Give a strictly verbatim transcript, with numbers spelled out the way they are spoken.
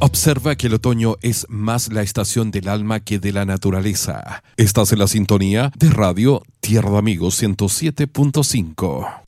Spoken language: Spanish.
Observa que el otoño es más la estación del alma que de la naturaleza. Estás en la sintonía de Radio Tierra de Amigos ciento siete punto cinco.